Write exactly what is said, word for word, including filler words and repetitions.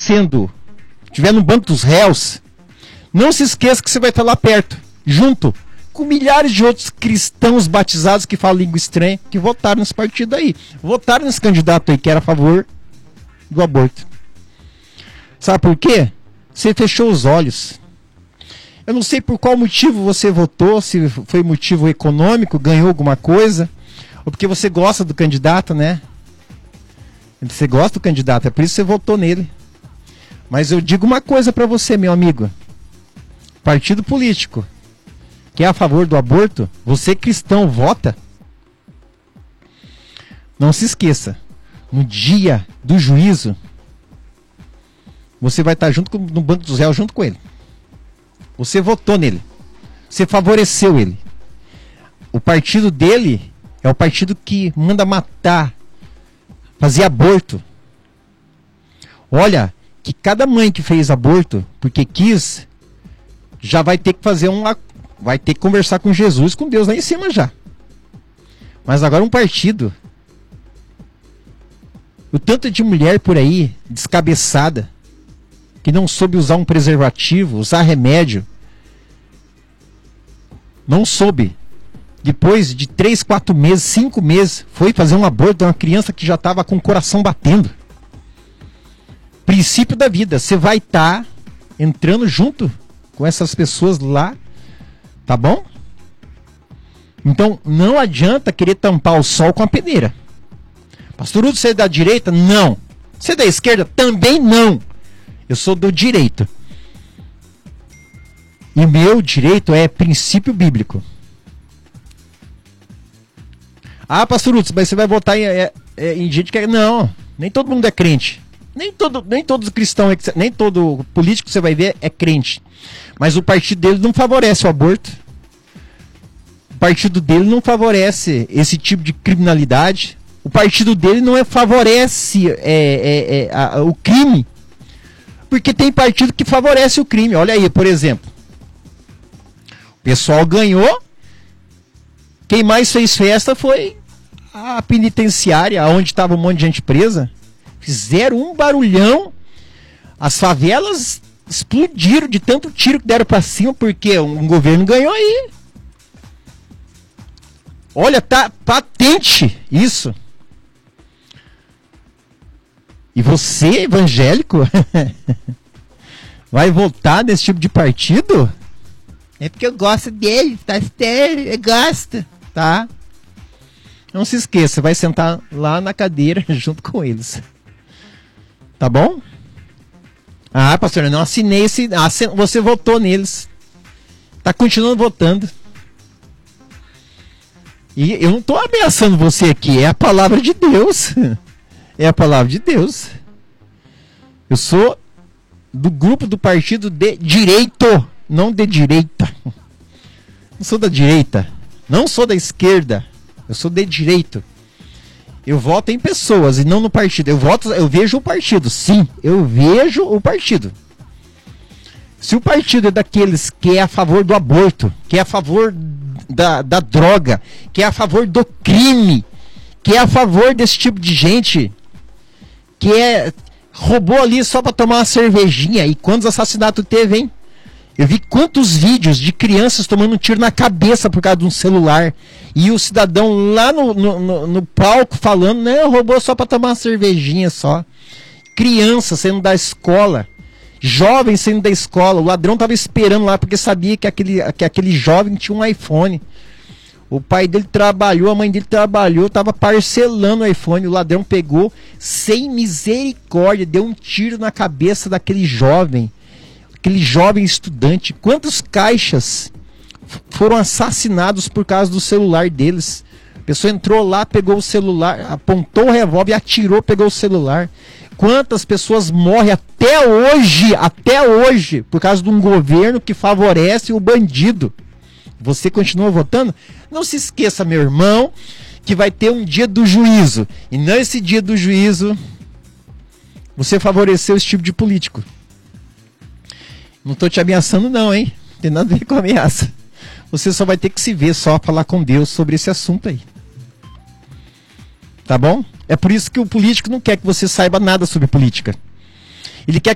sendo, estiver no banco dos réus, não se esqueça que você vai estar lá perto, junto com milhares de outros cristãos batizados que falam língua estranha, que votaram nesse partido aí. Votaram nesse candidato aí que era a favor do aborto. Sabe por quê? Você fechou os olhos. Eu não sei por qual motivo você votou, se foi motivo econômico, ganhou alguma coisa, ou porque você gosta do candidato, né? Você gosta do candidato, é por isso que você votou nele. Mas eu digo uma coisa pra você, meu amigo. Partido político que é a favor do aborto, você cristão vota. Não se esqueça, no dia do juízo, você vai estar junto com, no banco dos réus junto com ele. Você votou nele. Você favoreceu ele. O partido dele é o partido que manda matar, fazer aborto. Olha, que cada mãe que fez aborto porque quis, já vai ter que fazer uma, vai ter que conversar com Jesus, com Deus lá em cima já. Mas agora um partido, o tanto de mulher por aí descabeçada, que não soube usar um preservativo, usar remédio, não soube, depois de três, quatro meses, cinco meses, foi fazer um aborto de uma criança que já estava com o coração batendo. Princípio da vida, você vai estar tá entrando junto com essas pessoas lá, tá bom? Então não adianta querer tampar o sol com a peneira. Pastor Udo, você é da direita? Não. Você é da esquerda? Também não. Eu sou do direito. E o meu direito é princípio bíblico. Ah, pastor Udo, mas você vai votar em, é, é, em gente que é... Não, nem todo mundo é crente. Nem todo, nem todo cristão, é, nem todo político que você vai ver é crente. Mas o partido dele não favorece o aborto. O partido dele não favorece esse tipo de criminalidade. O partido dele não é, favorece é, é, é, a, o crime. Porque tem partido que favorece o crime. Olha aí, por exemplo. O pessoal ganhou. Quem mais fez festa foi a penitenciária, onde estava um monte de gente presa. Fizeram um barulhão. As favelas explodiram de tanto tiro que deram para cima, porque um governo ganhou aí. Olha, tá patente isso. E você, evangélico, vai votar nesse tipo de partido? É porque eu gosto dele, tá? Eu gosto, tá? Não se esqueça, vai sentar lá na cadeira junto com eles. Tá bom? Ah, pastor, eu não assinei esse... Assin... Você votou neles. Tá continuando votando. E eu não tô ameaçando você aqui, é a palavra de Deus. É a palavra de Deus. Eu sou do grupo do partido de direito, não de direita. Não sou da direita, não sou da esquerda. Eu sou de direito. Eu voto em pessoas e não no partido. Eu voto, eu vejo o partido. Sim, eu vejo o partido. Se o partido é daqueles que é a favor do aborto, que é a favor da, da droga, que é a favor do crime, que é a favor desse tipo de gente, que é roubou ali só para tomar uma cervejinha. E quantos assassinatos teve, hein? Eu vi quantos vídeos de crianças tomando um tiro na cabeça por causa de um celular. E o cidadão lá no, no, no, no palco falando, não, roubou só para tomar uma cervejinha só. Crianças saindo da escola. Jovens saindo da escola. O ladrão estava esperando lá porque sabia que aquele, que aquele jovem tinha um iPhone. O pai dele trabalhou, a mãe dele trabalhou, estava parcelando o iPhone. O ladrão pegou, sem misericórdia, deu um tiro na cabeça daquele jovem. Aquele jovem estudante. Quantos caixas foram assassinados por causa do celular deles? A pessoa entrou lá, pegou o celular, apontou o revólver, atirou, pegou o celular. Quantas pessoas morrem até hoje, até hoje, por causa de um governo que favorece o bandido? Você continua votando? Não se esqueça, meu irmão, que vai ter um dia do juízo. E nesse dia do juízo, você favoreceu esse tipo de político. Não tô te ameaçando não, hein? Não tem nada a ver com ameaça. Você só vai ter que se ver, só falar com Deus sobre esse assunto aí. Tá bom? É por isso que o político não quer que você saiba nada sobre política. Ele quer